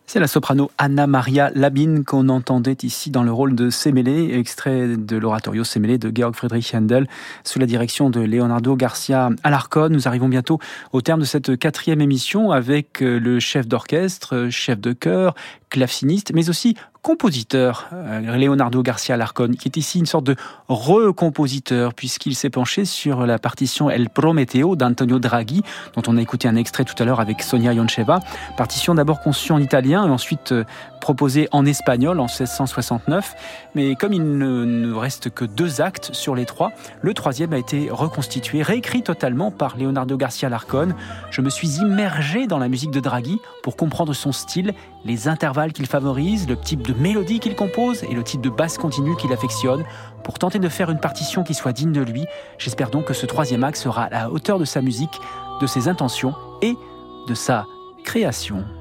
C'est la soprano Anna Maria Labine qu'on entendait ici dans le rôle de Semele, extrait de l'oratorio Semele de Georg Friedrich Händel, sous la direction de Leonardo Garcia Alarcón. Nous arrivons bientôt au terme de cette 4e émission avec le chef d'orchestre, chef de chœur, claveciniste, mais aussi compositeur, Leonardo Garcia Alarcón, qui est ici une sorte de recompositeur, puisqu'il s'est penché sur la partition El Prometeo d'Antonio Draghi, dont on a écouté un extrait tout à l'heure avec Sonia Ioncheva. Partition d'abord conçue en italien et ensuite proposée en espagnol en 1669. Mais comme il ne reste que 2 actes sur les 3, le 3e a été reconstitué, réécrit totalement par Leonardo Garcia Alarcón. Je me suis immergé dans la musique de Draghi pour comprendre son style, les intervalles qu'il favorise, le type de mélodie qu'il compose et le type de basse continue qu'il affectionne, pour tenter de faire une partition qui soit digne de lui. J'espère donc que ce 3e acte sera à la hauteur de sa musique, de ses intentions et de sa création.